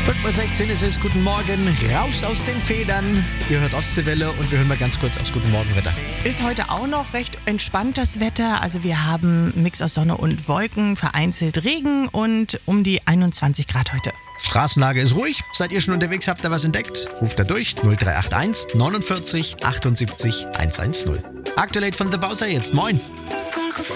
5:16 Uhr ist es. Guten Morgen, raus aus den Federn. Ihr hört Ostseewelle und wir hören mal ganz kurz aufs Guten Morgen Wetter. Ist heute auch noch recht entspannt das Wetter. Also wir haben einen Mix aus Sonne und Wolken, vereinzelt Regen und um die 21 Grad heute. Straßenlage ist ruhig. Seid ihr schon unterwegs, habt ihr was entdeckt? Ruft da durch 0381 49 78 110. Aktuell von The Bowser jetzt. Moin.